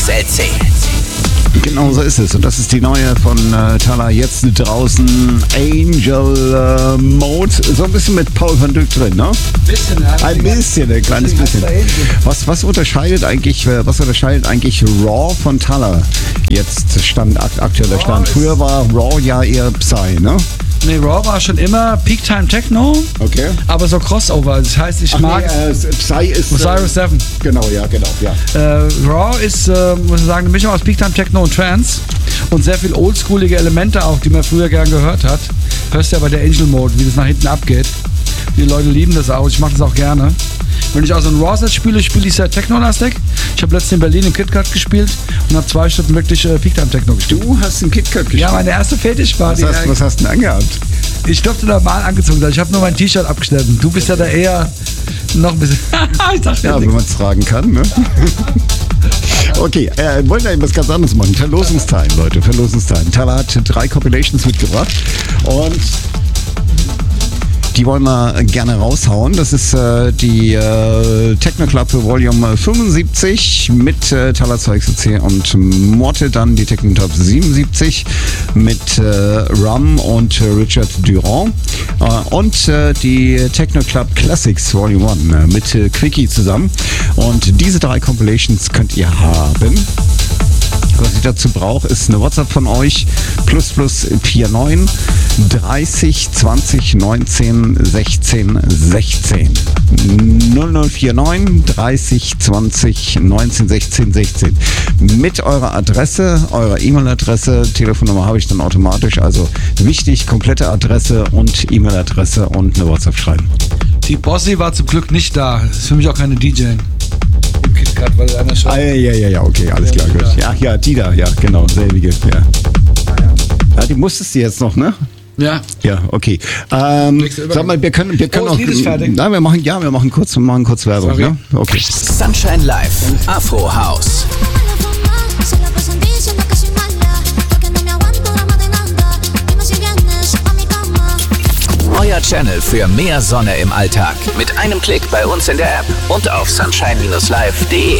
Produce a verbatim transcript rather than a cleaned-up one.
L C. Genau so ist es. Und das ist die neue von äh, Talla, jetzt draußen, Angel äh, Mode. So ein bisschen mit Paul van Dyk drin, ne? Bisschen, ja. Ein bisschen, ein kleines bisschen. Was, was unterscheidet eigentlich, äh, was unterscheidet eigentlich Raw von Talla? Jetzt stand aktueller Stand. Früher war Raw ja eher Psy, ne? Nee, Raw war schon immer Peak Time Techno, Okay. aber so Crossover. Das heißt, ich Ach mag nee, äh, Psy ist... Osiris Äh, Seven. genau, ja, genau, ja. Äh, Raw ist, äh, muss ich sagen, eine Mischung aus Peak Time Techno und Trance und sehr viel oldschoolige Elemente auch, die man früher gern gehört hat. Hörst ja bei der Angel Mode, wie das nach hinten abgeht. Die Leute lieben das auch, ich mache das auch gerne. Wenn ich auch so ein Raw-Set spiele, spiele ich sehr Techno-lastig. Ich habe letztens in Berlin im KitKat gespielt und habe zwei Stunden wirklich äh, Peak Time Techno gespielt. Du hast im KitKat gespielt? Ja, meine erste Fetischparty. Was hast, was hast du denn angehabt? Ich durfte normal angezogen sein. Ich habe nur mein T-Shirt abgeschnitten. Du bist ja da eher noch ein bisschen... ich sag Ja, wenn man es tragen kann, ne? Okay, äh, wollen wir etwas ganz anderes machen. Verlosungstime, Leute, Verlosungstime. Talla hat drei Compilations mitgebracht und die wollen wir gerne raushauen. Das ist äh, die äh, Techno Club Volume fünfundsiebzig mit äh, Talla zwei X C und Morte, dann die Techno Club siebenundsiebzig mit äh, Rum und äh, Richard Durand äh, und äh, die Techno Club Classics Volume eins äh, mit äh, Quickie zusammen. Und diese drei Compilations könnt ihr haben. Was ich dazu brauche, ist eine WhatsApp von euch, plus plus neunundvierzig dreißig zwanzig neunzehn sechzehn sechzehn. null null vier neun dreißig zwanzig neunzehn sechzehn sechzehn. Mit eurer Adresse, eurer E-Mail-Adresse, Telefonnummer habe ich dann automatisch, also wichtig, komplette Adresse und E-Mail-Adresse und eine WhatsApp schreiben. Die Bossi war zum Glück nicht da. Das ist für mich auch keine D J. Im KitKat, weil einer schon... Ah, ja, ja, ja, ja, okay, alles klar, gut. Ja, ja, die da, ja, genau, selbige, ja. Ja, die musstest du jetzt noch, ne? Ja. Ja, okay. Ähm, sag mal, wir können, wir können oh, auch. Das Lied ist fertig. Nein, wir machen, ja, wir machen kurz, wir machen kurz Werbung, Sorry. ne? Okay. Sunshine Live, Afro House. Euer Channel für mehr Sonne im Alltag. Mit einem Klick bei uns in der App und auf sunshine Bindestrich live punkt de.